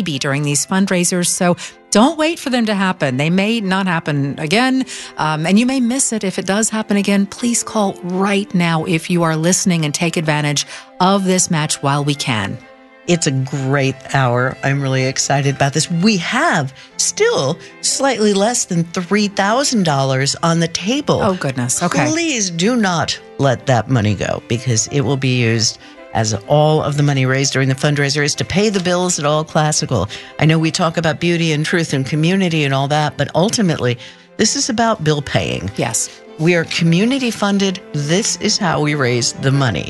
be during these fundraisers. So don't wait for them to happen. They may not happen again, and you may miss it. If it does happen again, please call right now if you are listening and take advantage of this match while we can. It's a great hour. I'm really excited about this. We have still slightly less than $3,000 on the table. Oh, goodness. Okay. Please do not let that money go, because it will be used, as all of the money raised during the fundraiser is, to pay the bills at All Classical. I know we talk about beauty and truth and community and all that, but ultimately, this is about bill paying. Yes. We are community funded. This is how we raise the money.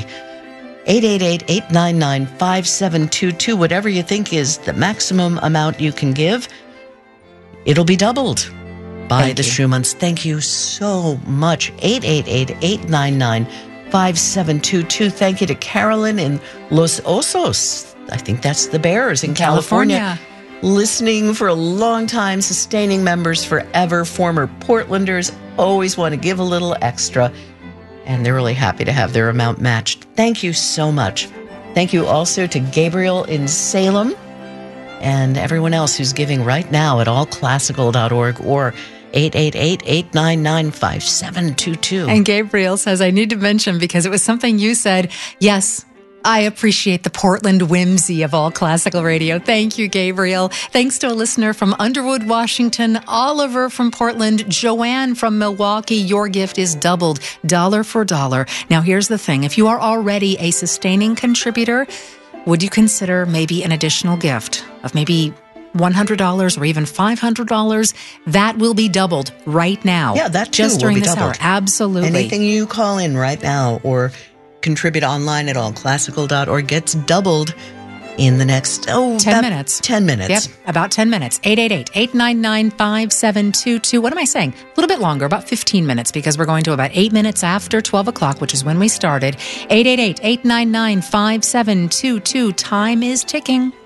888-899-5722. Whatever you think is the maximum amount you can give, it'll be doubled by the Schumanns. Thank you so much. 888-899-5722. Thank you to Carolyn in Los Osos. I think that's the Bears in California. Listening for a long time, sustaining members forever, former Portlanders, always want to give a little extra. And they're really happy to have their amount matched. Thank you so much. Thank you also to Gabriel in Salem and everyone else who's giving right now at allclassical.org or 888-899-5722. And Gabriel says, I need to mention, because it was something you said, yes, I appreciate the Portland whimsy of All Classical Radio. Thank you, Gabriel. Thanks to a listener from Underwood, Washington, Oliver from Portland, Joanne from Milwaukee. Your gift is doubled, dollar for dollar. Now, here's the thing. If you are already a sustaining contributor, would you consider maybe an additional gift of maybe $100 or even $500? That will be doubled right now. Yeah, that too just during will be this doubled. hour. Absolutely. Anything you call in right now or contribute online at allclassical.org gets doubled in the next 10 minutes. 10 minutes. Yep, about 10 minutes. 888-899-5722. What am I saying? A little bit longer, about 15 minutes, because we're going to about 8 minutes after 12 o'clock, which is when we started. 888-899-5722. Time is ticking.